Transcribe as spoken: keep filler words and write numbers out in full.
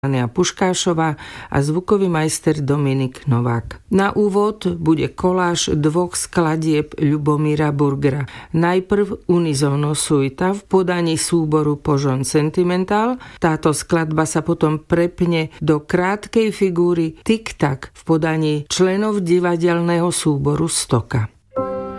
Ania Puškášová a zvukový majster Dominik Novák. Na úvod bude koláž dvoch skladieb Ľubomíra Burgera. Najprv Unisono suita v podaní súboru Požon Sentimental. Táto skladba sa potom prepne do krátkej figúry Tik Tak v podaní členov divadelného súboru Stoka.